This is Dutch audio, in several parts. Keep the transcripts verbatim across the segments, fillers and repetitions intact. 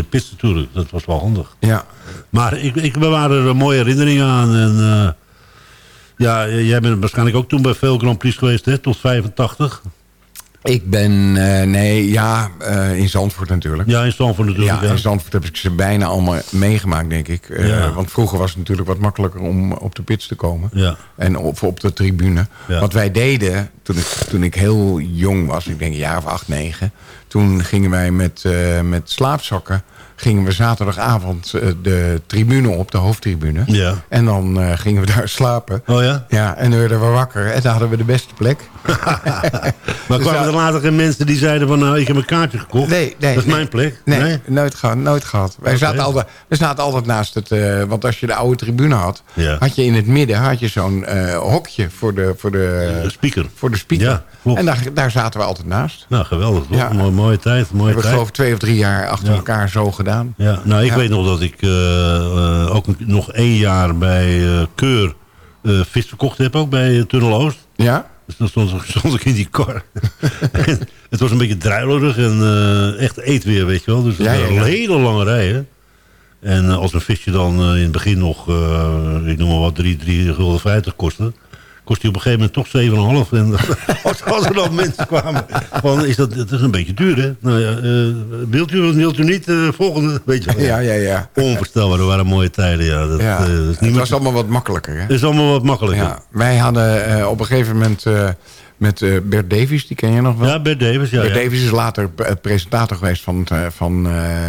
pits natuurlijk. Dat was wel handig. Ja. Maar ik, ik bewaar er mooie herinneringen aan. En, uh, ja, jij bent waarschijnlijk ook toen bij veel Grand Prix geweest, hè? Tot vijfentachtig. Ik ben, uh, nee, ja, uh, in Zandvoort natuurlijk. Ja, in Zandvoort natuurlijk. Ja, in Zandvoort heb ik ze bijna allemaal meegemaakt, denk ik. Uh, Ja. Want vroeger was het natuurlijk wat makkelijker om op de pits te komen. Ja. En op, op de tribune. Ja. Wat wij deden, toen ik, toen ik heel jong was, ik denk een jaar of acht, negen... toen gingen wij met, uh, met slaapzakken... gingen we zaterdagavond uh, de tribune op, de hoofdtribune. Ja. En dan uh, gingen we daar slapen. Oh ja? Ja, en dan werden we wakker. En dan hadden we de beste plek. Maar Dus kwamen dat- er later geen mensen die zeiden van... nou, ik heb een kaartje gekocht. Nee, nee. Dat is nee. mijn plek. Nee, Nee? Nooit, gehad, nooit gehad. Wij Oké. zaten altijd, we zaten altijd naast het... Uh, want als je de oude tribune had... Ja. had je in het midden had je zo'n uh, hokje voor de, voor de, De speaker. voor de speaker. Ja, klopt. En daar, daar zaten we altijd naast. Nou, geweldig. Toch? Ja. Mooie, mooie tijd. We Mooie hebben tijd. geloof ik twee of drie jaar achter Ja. elkaar zo gedaan. Ja, nou, ik Ja. weet nog dat ik uh, uh, ook een- nog één jaar bij uh, Keur uh, vis verkocht heb. Ook bij uh, Tunnel Oost. Ja? Dus dan stond, stond ik in die kar. En het was een beetje druilerig en uh, echt eetweer, weet je wel. Dus het Ja, ja, waren ja. hele lange rijen. En uh, als een visje dan uh, in het begin nog, uh, ik noem maar wat, drie gulden vijftig kostte... kost hij op een gegeven moment toch zeven komma vijf. En als, als er dan mensen kwamen van, is dat, het is een beetje duur, hè? Nou ja, uh, wilt u of wilt u niet? Uh, volgende, weet je wel. Ja, ja, ja. Onvoorstelbaar, er waren mooie tijden, ja. Dat, ja. uh, dat is niet Het meer- was allemaal wat makkelijker, hè? dat is allemaal wat makkelijker. Ja. Wij hadden uh, op een gegeven moment... Uh, met uh, Bert Davies, die ken je nog wel? Ja, Bert Davis, ja. Bert ja. Davies is later uh, presentator geweest van, uh, van uh,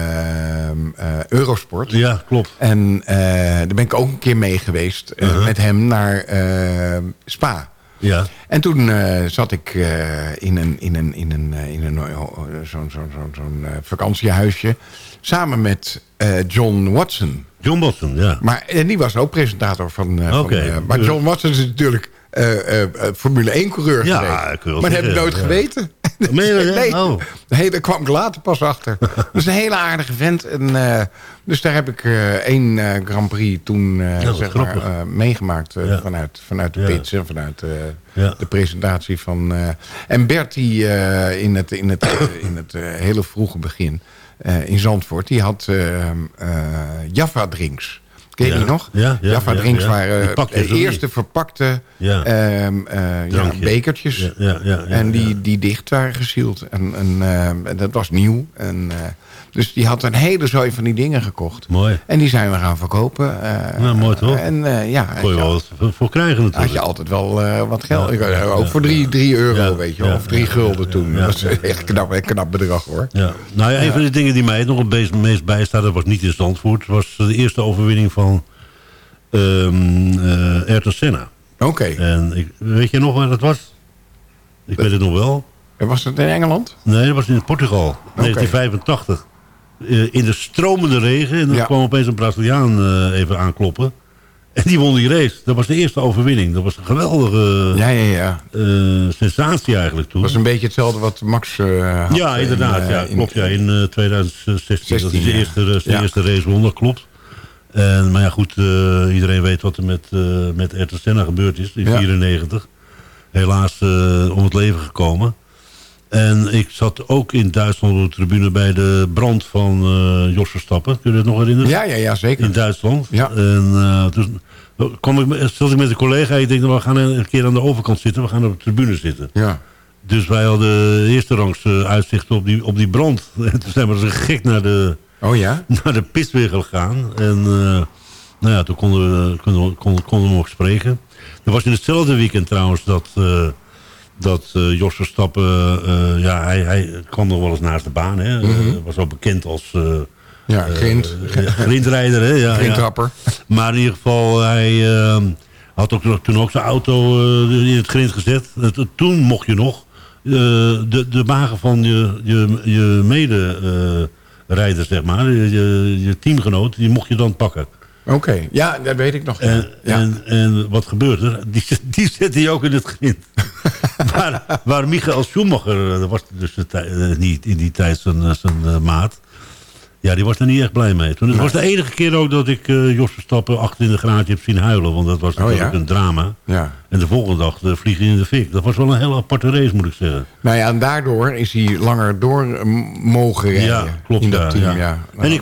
uh, Eurosport. Ja, klopt. En uh, daar ben ik ook een keer mee geweest uh, Uh-huh. met hem naar uh, Spa. Ja. En toen uh, zat ik uh, in een, in een, in een, uh, in een uh, zo'n zo'n zo'n zo'n uh, vakantiehuisje samen met uh, John Watson. John Watson, ja. Maar en die was ook presentator van... Uh, Oké. van uh, maar John Watson is natuurlijk uh, uh, uh, Formule één coureur Ja, geweest. kun je wel Maar dat heb ik zeggen, nooit ja. geweten. Meen je dat, hè? Nee, Oh. nee, daar kwam ik later pas achter. Dat is een hele aardige vent. En, uh, dus daar heb ik uh, één uh, Grand Prix toen uh, dat is zeg maar, grappig. uh, meegemaakt. Uh, Ja. vanuit, vanuit de Ja. pits en vanuit uh, Ja. de presentatie van... Uh, en Bert die uh, in het, in het, uh, in het uh, hele vroege begin uh, in Zandvoort... die had uh, uh, Jaffa drinks. Ken je Ja. die nog? Ja, ja, Jaffa ja, drinks ja. waren Die uh, pakjes, de of eerste niet? verpakte Ja. um, uh, ja, Drankje. bekertjes. Ja, ja, ja, ja, en die, ja. die dicht waren gesield. En, en uh, dat was nieuw. En, uh, dus die had een hele zooi van die dingen gekocht. Mooi. En die zijn we gaan verkopen. Uh, Nou, mooi toch? En uh, ja, Kon je wel wat voor- voor krijgen had natuurlijk. je altijd wel uh, wat geld. Ja, Ik, uh, ja, ook ja, voor drie, ja. drie euro, Ja, weet je wel. ja, Of drie ja, gulden ja, toen. ja, dat was ja, echt knap, een knap bedrag hoor. Ja. Nou ja, een van de dingen die mij nog het meest, meest bijstaat... dat was niet in Zandvoort... was de eerste overwinning van um, uh, Ayrton Senna. Oké. Okay. En ik, weet je nog waar dat was? Ik weet het nog wel. Was dat in Engeland? Nee, dat was in Portugal. negentien vijfentachtig. Uh, in de stromende regen. En dan Ja. kwam opeens een Braziliaan uh, even aankloppen. En die won die race. Dat was de eerste overwinning. Dat was een geweldige Ja, ja, ja. uh, sensatie eigenlijk toen. Dat was een beetje hetzelfde wat Max uh, had. Ja, inderdaad. In, uh, ja, in- klopt. Ja, in uh, tweeduizend zestien. dat is de ja. eerste, zijn Ja. eerste race won, dat klopt. En, maar ja, goed. Uh, iedereen weet wat er met, uh, met Ayrton Senna gebeurd is. In Ja. vierennegentig. Helaas uh, om het leven gekomen. En ik zat ook in Duitsland op de tribune bij de brand van uh, Jos Verstappen. Kun je dat nog herinneren? Ja, ja, ja, zeker. In Duitsland. Ja. En uh, toen kwam ik, zat ik met een collega. Ik denk, nou, we gaan een keer aan de overkant zitten. We gaan op de tribune zitten. Ja. Dus wij hadden eerste rangs uh, uitzicht op die, op die brand. En toen zijn we dus gek naar de, Oh ja? naar de pit weer gegaan. En uh, nou ja, toen konden we, konden, we, konden, konden we nog spreken. Er was in hetzelfde weekend trouwens dat... Uh, dat uh, Jos Verstappen, uh, ja, hij, hij kwam nog wel eens naast de baan. Hè. Mm-hmm. Uh, was ook bekend als uh, Ja, grind. uh, ja, grindrijder. Hè. Ja, Grindtrapper. ja. Maar in ieder geval, hij uh, had ook, toen ook zijn auto uh, in het grind gezet. Uh, toen mocht je nog uh, de, de wagen van je, je, je mederijder, uh, zeg maar, je, je teamgenoot, die mocht je dan pakken. Oké, okay. Ja, dat weet ik nog. Ja. En, ja. en, en wat gebeurt er? Die, die zet hij ook in het grind. waar, waar Michael Schumacher, dat was dus de tij, niet in die tijd zijn, zijn uh, maat. Ja, die was er niet echt blij mee. Toen, het nee. was de enige keer ook dat ik uh, Jos Verstappen achter in de graadje heb zien huilen. Want dat was natuurlijk oh, ja? een drama. Ja. En de volgende dag uh, vliegen in de fik. Dat was wel een hele aparte race, moet ik zeggen. Nou ja, en daardoor is hij langer door mogen rijden. Ja, klopt. In dat ja, team, ja. ja. Nou, en ik